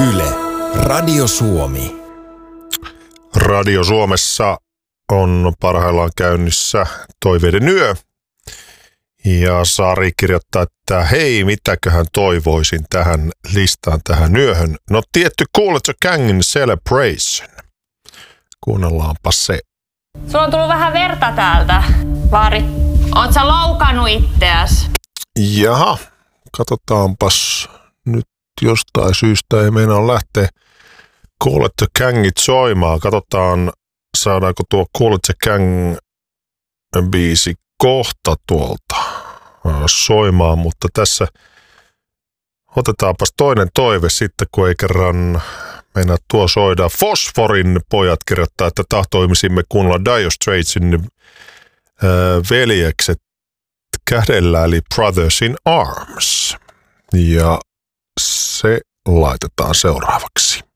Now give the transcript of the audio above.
Yle, Radio Suomi. Radio Suomessa on parhaillaan käynnissä Toiveiden yö. Ja Sari kirjoittaa, että hei, mitäköhän toivoisin tähän listaan, tähän yöhön. No tietty Kool & the Gangin Celebration. Kuunnellaanpa se. Sulla on tullut vähän verta täältä, Vaari. Oot sä loukannut itseäs? Jaha, katsotaanpas nyt jostain syystä ei meinaa lähteä Kool & the Gangit soimaan. Katsotaan, saadaanko tuo Kool & the Gang biisi kohta tuolta soimaan, mutta tässä otetaanpas toinen toive sitten, kun ei kerran meinaa tuo soida. Fosforin pojat kirjoittaa, että tahtoimisimme kuunnella Dire Straitsin veljekset kädellä, eli Brothers in Arms. Ja se laitetaan seuraavaksi.